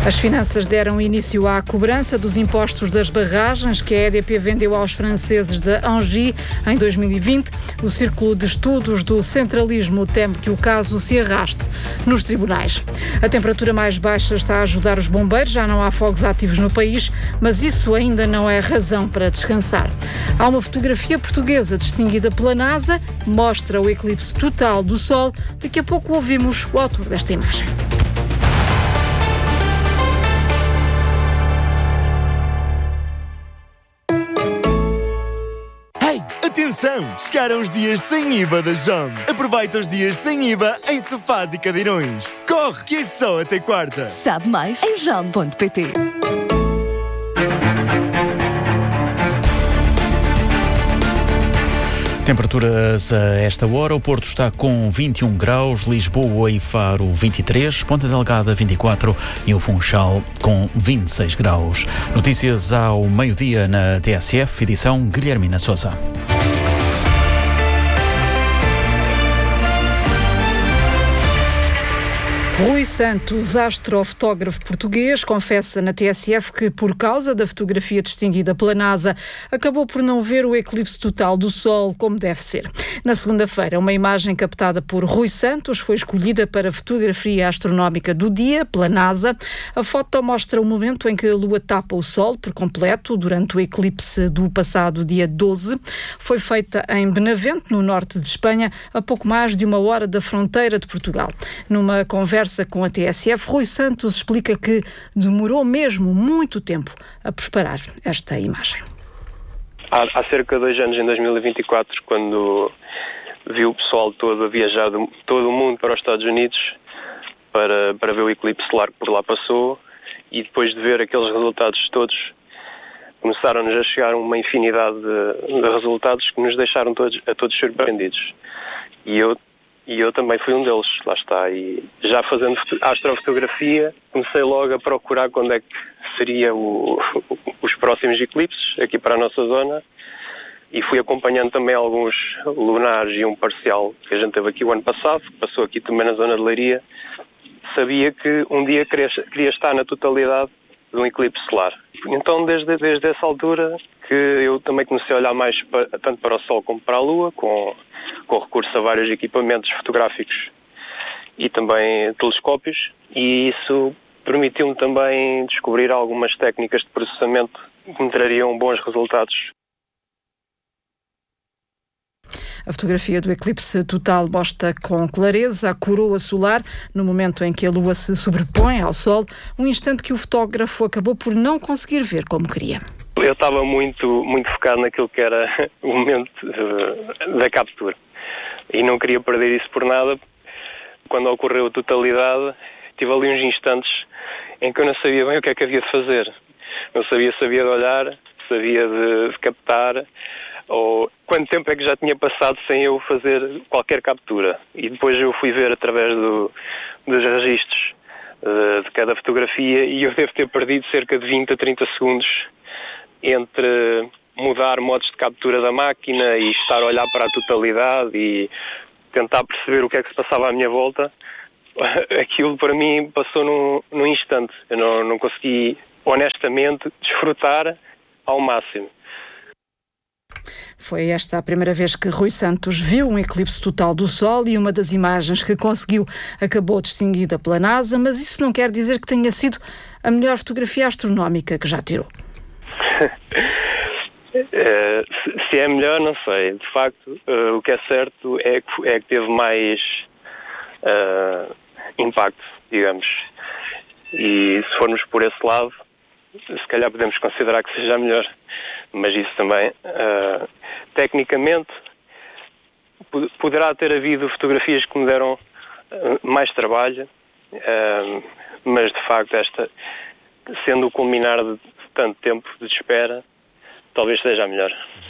As finanças deram início à cobrança dos impostos das barragens que a EDP vendeu aos franceses da Engie em 2020. O Círculo de Estudos do Centralismo teme que o caso se arraste nos tribunais. A temperatura mais baixa está a ajudar os bombeiros, já não há fogos ativos no país, mas isso ainda não é razão para descansar. Há uma fotografia portuguesa distinguida pela NASA, mostra o eclipse total do Sol. Daqui a pouco ouvimos o autor desta imagem. Atenção! Chegaram os dias sem IVA da JOM. Aproveita os dias sem IVA em sofás e cadeirões. Corre, que é só até quarta. Sabe mais em jom.pt. Temperaturas a esta hora. O Porto está com 21 graus, Lisboa e Faro 23, Ponta Delgada 24 e o Funchal com 26 graus. Notícias ao meio-dia na TSF, edição Guilhermina Sousa. Rui Santos, astrofotógrafo português, confessa na TSF que, por causa da fotografia distinguida pela NASA, acabou por não ver o eclipse total do Sol como deve ser. Na segunda-feira, uma imagem captada por Rui Santos foi escolhida para a fotografia astronómica do dia pela NASA. A foto mostra o momento em que a Lua tapa o Sol por completo durante o eclipse do passado dia 12. Foi feita em Benavente, no norte de Espanha, a pouco mais de uma hora da fronteira de Portugal. Numa conversa com a TSF, Rui Santos explica que demorou mesmo muito tempo a preparar esta imagem. Há cerca de 2 anos, em 2024, quando vi o pessoal todo a viajar de todo o mundo para os Estados Unidos para ver o eclipse solar que por lá passou, e depois de ver aqueles resultados todos, começaram-nos a chegar uma infinidade de resultados que nos deixaram a todos surpreendidos. E eu também fui um deles, lá está. E já fazendo astrofotografia, comecei logo a procurar quando é que seria os próximos eclipses aqui para a nossa zona, e fui acompanhando também alguns lunares e um parcial que a gente teve aqui o ano passado, que passou aqui também na zona de Leiria. Sabia que um dia queria estar na totalidade de um eclipse solar. Então, desde essa altura, que eu também comecei a olhar mais tanto para o Sol como para a Lua, com recurso a vários equipamentos fotográficos e também telescópios, e isso permitiu-me também descobrir algumas técnicas de processamento que me trariam bons resultados. A fotografia do eclipse total mostra com clareza a coroa solar no momento em que a Lua se sobrepõe ao Sol, um instante que o fotógrafo acabou por não conseguir ver como queria. Eu estava muito focado naquilo que era o momento da captura e não queria perder isso por nada. Quando ocorreu a totalidade, tive ali uns instantes em que eu não sabia bem o que é que havia de fazer. Não sabia se havia de olhar, se havia de captar, ou quanto tempo é que já tinha passado sem eu fazer qualquer captura. E depois eu fui ver através dos registros de cada fotografia, e eu devo ter perdido cerca de 20 a 30 segundos entre mudar modos de captura da máquina e estar a olhar para a totalidade e tentar perceber o que é que se passava à minha volta. Aquilo para mim passou num instante. Eu não consegui, honestamente, desfrutar ao máximo. Foi esta a primeira vez que Rui Santos viu um eclipse total do Sol, e uma das imagens que conseguiu acabou distinguida pela NASA, mas isso não quer dizer que tenha sido a melhor fotografia astronómica que já tirou. Se é melhor, não sei. De facto, o que é certo é que teve mais impacto, digamos. E se formos por esse lado, se calhar podemos considerar que seja melhor. Mas isso também, tecnicamente, poderá ter havido fotografias que me deram mais trabalho, mas de facto esta, sendo o culminar de tanto tempo de espera, talvez seja a melhor.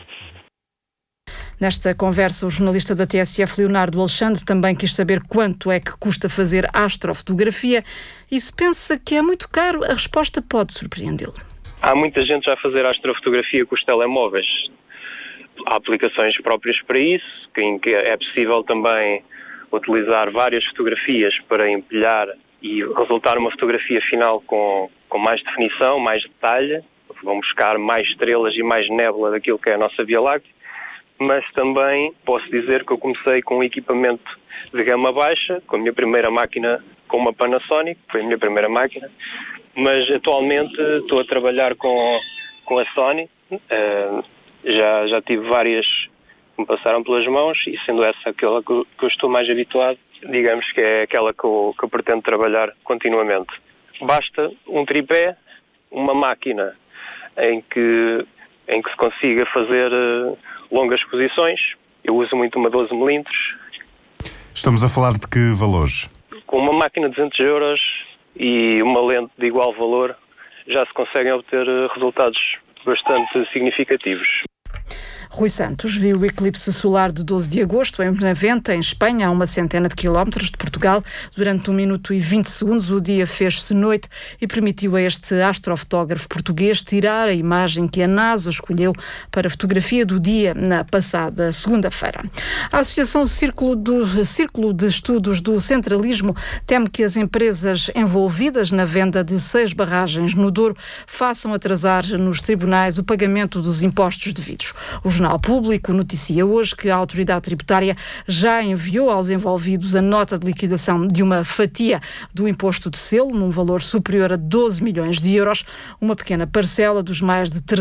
Nesta conversa, o jornalista da TSF, Leonardo Alexandre, também quis saber quanto é que custa fazer astrofotografia, e se pensa que é muito caro, a resposta pode surpreendê-lo. Há muita gente já a fazer astrofotografia com os telemóveis. Há aplicações próprias para isso, em que é possível também utilizar várias fotografias para empilhar e resultar uma fotografia final com mais definição, mais detalhe. Vão buscar mais estrelas e mais nébula daquilo que é a nossa Via Láctea, mas também posso dizer que eu comecei com um equipamento de gama baixa, com a minha primeira máquina com uma Panasonic, foi a minha primeira máquina, mas atualmente estou a trabalhar com a Sony. Já tive várias que me passaram pelas mãos e sendo essa aquela que eu estou mais habituado, digamos que é aquela que eu pretendo trabalhar continuamente. Basta um tripé, uma máquina em que se consiga fazer longas exposições. Eu uso muito uma 12mm. Estamos a falar de que valores? Com uma máquina de 200 euros e uma lente de igual valor já se conseguem obter resultados bastante significativos. Rui Santos viu o eclipse solar de 12 de agosto em Benavente, em Espanha, a 100 quilómetros de Portugal. Durante 1 minuto e 20 segundos o dia fez-se noite e permitiu a este astrofotógrafo português tirar a imagem que a NASA escolheu para a fotografia do dia na passada segunda-feira. A Associação Círculo de Estudos do Centralismo teme que as empresas envolvidas na venda de 6 barragens no Douro façam atrasar nos tribunais o pagamento dos impostos devidos. O Jornal Público noticia hoje que a autoridade tributária já enviou aos envolvidos a nota de liquidação de uma fatia do imposto de selo, num valor superior a 12 milhões de euros, uma pequena parcela dos mais de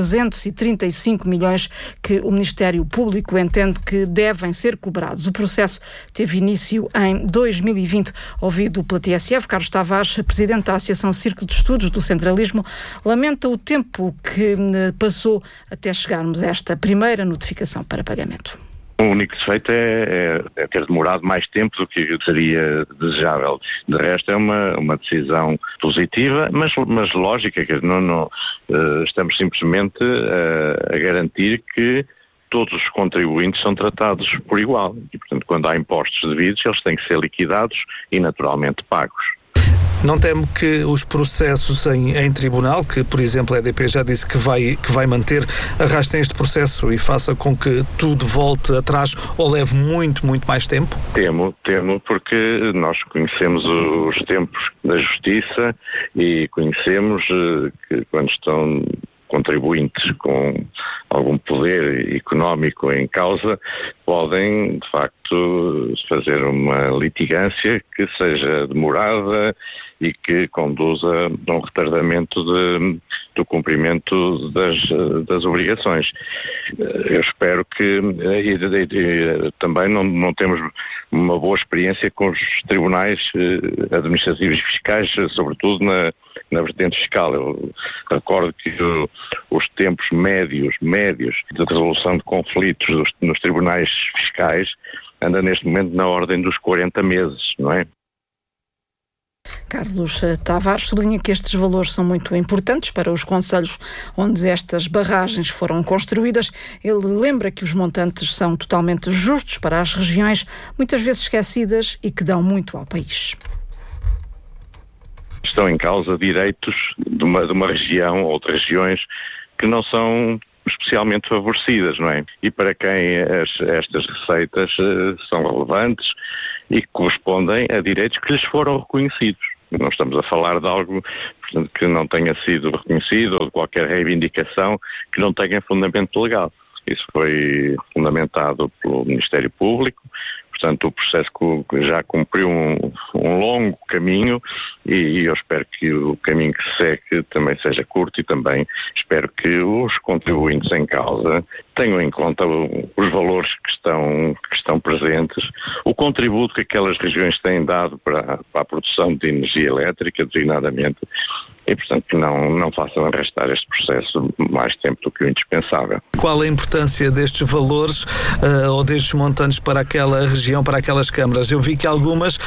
335 milhões que o Ministério Público entende que devem ser cobrados. O processo teve início em 2020. Ouvido pela TSF, Carlos Tavares, presidente da Associação Círculo de Estudos do Centralismo, lamenta o tempo que passou até chegarmos a esta primeira notificação para pagamento. O único defeito é ter demorado mais tempo do que seria desejável. De resto, é uma decisão positiva, mas lógica, que não estamos simplesmente a garantir que todos os contribuintes são tratados por igual. E, portanto, quando há impostos devidos, eles têm que ser liquidados e, naturalmente, pagos. Não temo que os processos em tribunal, que, por exemplo, a EDP já disse que vai manter, arrastem este processo e faça com que tudo volte atrás ou leve muito, muito mais tempo? Temo, porque nós conhecemos os tempos da justiça e conhecemos que quando estão contribuintes com algum poder económico em causa, podem, de facto, fazer uma litigância que seja demorada e que conduza a um retardamento do cumprimento das obrigações. Eu espero que também não temos uma boa experiência com os tribunais administrativos e fiscais, sobretudo na vertente fiscal. Eu recordo que os tempos médios de resolução de conflitos nos tribunais fiscais anda neste momento na ordem dos 40 meses, não é? Carlos Tavares sublinha que estes valores são muito importantes para os concelhos onde estas barragens foram construídas. Ele lembra que os montantes são totalmente justos para as regiões, muitas vezes esquecidas e que dão muito ao país. Estão em causa direitos de uma região ou de regiões que não são especialmente favorecidas, não é? E para quem estas receitas são relevantes e que correspondem a direitos que lhes foram reconhecidos. Não estamos a falar de algo, portanto, que não tenha sido reconhecido ou de qualquer reivindicação que não tenha fundamento legal. Isso foi fundamentado pelo Ministério Público. Portanto, o processo já cumpriu um longo caminho e eu espero que o caminho que se segue também seja curto e também espero que os contribuintes em causa tenham em conta os valores que estão presentes, o contributo que aquelas regiões têm dado para a produção de energia elétrica, designadamente, e, portanto, que não façam arrastar este processo mais tempo do que o indispensável. Qual a importância destes valores ou destes montantes para aquela região, para aquelas câmaras? Eu vi que algumas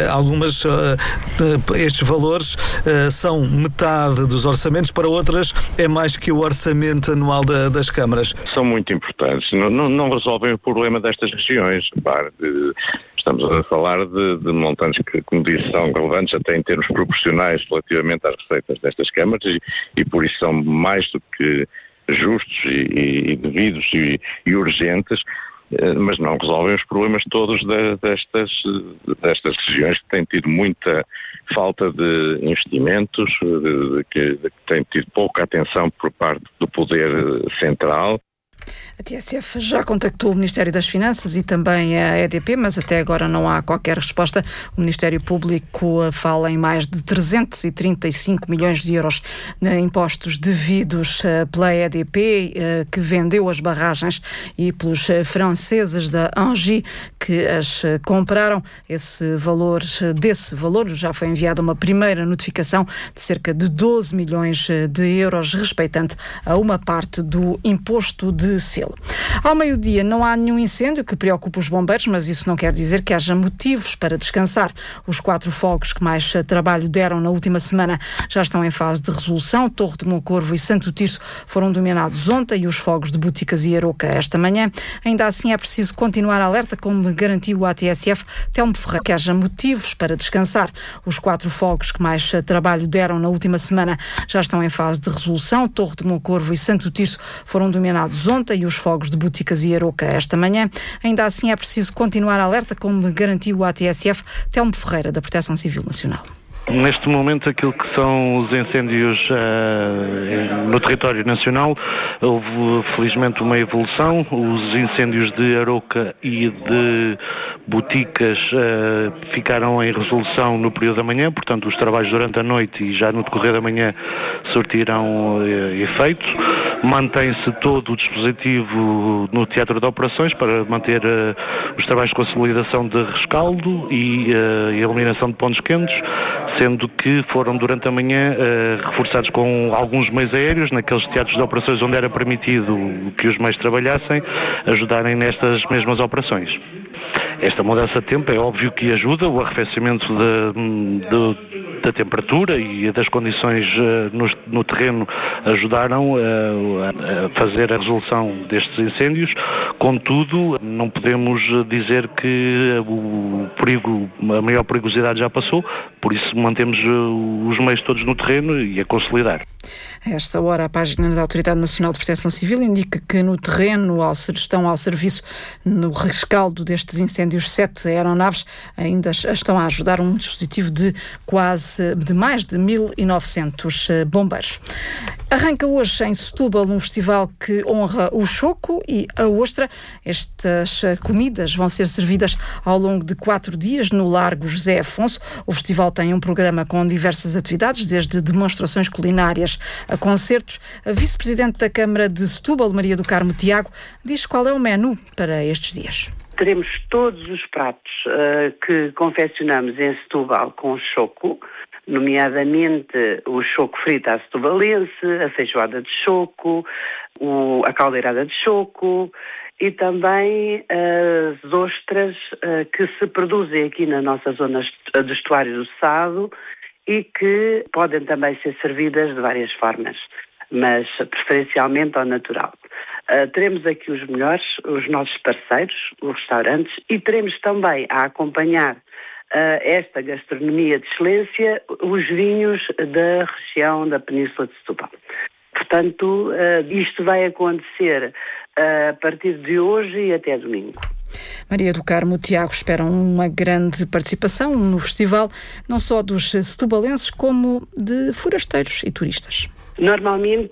estes valores são metade dos orçamentos, para outras é mais que o orçamento anual das câmaras. São muito importantes. Não resolvem o problema destas regiões. Estamos a falar de montantes que, como disse, são relevantes até em termos proporcionais relativamente às receitas destas câmaras e por isso são mais do que justos e devidos e urgentes, mas não resolvem os problemas todos destas regiões que têm tido muita falta de investimentos, que têm tido pouca atenção por parte do poder central. A TSF já contactou o Ministério das Finanças e também a EDP, mas até agora não há qualquer resposta. O Ministério Público fala em mais de 335 milhões de euros de impostos devidos pela EDP, que vendeu as barragens, e pelos franceses da Engie, que as compraram. Desse valor já foi enviada uma primeira notificação de cerca de 12 milhões de euros, respeitante a uma parte do imposto de selo. Ao meio-dia não há nenhum incêndio que preocupe os bombeiros, mas isso não quer dizer que haja motivos para descansar. Os 4 fogos que mais trabalho deram na última semana já estão em fase de resolução. Torre de Moncorvo e Santo Tirso foram dominados ontem e os fogos de Boticas e Aroca esta manhã. Ainda assim é preciso continuar alerta, como garantiu a TSF Telmo Ferreira, que haja motivos para descansar. Os 4 fogos que mais trabalho deram na última semana já estão em fase de resolução. Torre de Moncorvo e Santo Tirso foram dominados ontem e os fogos de Boticas e Aroca esta manhã. Ainda assim é preciso continuar alerta, como garantiu a TSF Telmo Ferreira, da Proteção Civil Nacional. Neste momento, aquilo que são os incêndios no território nacional, houve felizmente uma evolução. Os incêndios de Aroca e de Boticas ficaram em resolução no período da manhã, portanto os trabalhos durante a noite e já no decorrer da manhã surtirão efeito. Mantém-se todo o dispositivo no teatro de operações para manter os trabalhos de consolidação de rescaldo e eliminação de pontos quentes, sendo que foram durante a manhã reforçados com alguns meios aéreos, naqueles teatros de operações onde era permitido que os meios trabalhassem, ajudarem nestas mesmas operações. Esta mudança de tempo é óbvio que ajuda, o arrefecimento da temperatura e das condições no terreno ajudaram a fazer a resolução destes incêndios. Contudo, não podemos dizer que a maior perigosidade já passou, por isso mantemos os meios todos no terreno e a consolidar. A esta hora, a página da Autoridade Nacional de Proteção Civil indica que no terreno estão ao serviço no rescaldo destes incêndios 7 aeronaves, ainda estão a ajudar um dispositivo de mais de 1.900 bombeiros. Arranca hoje em Setúbal um festival que honra o choco e a ostra. Estas comidas vão ser servidas ao longo de 4 dias no Largo José Afonso. O festival tem um programa com diversas atividades, desde demonstrações culinárias a concertos. A vice-presidente da Câmara de Setúbal, Maria do Carmo Tiago, diz qual é o menu para estes dias. Teremos todos os pratos que confeccionamos em Setúbal com choco, nomeadamente o choco frito à setubalense, a feijoada de choco, a caldeirada de choco e também as ostras que se produzem aqui na nossa zona do estuário do Sado e que podem também ser servidas de várias formas, mas preferencialmente ao natural. Teremos aqui os melhores, os nossos parceiros, os restaurantes, e teremos também a acompanhar esta gastronomia de excelência, os vinhos da região da Península de Setúbal. Portanto, isto vai acontecer a partir de hoje e até domingo. Maria do Carmo Tiago espera uma grande participação no festival, não só dos setubalenses como de forasteiros e turistas. Normalmente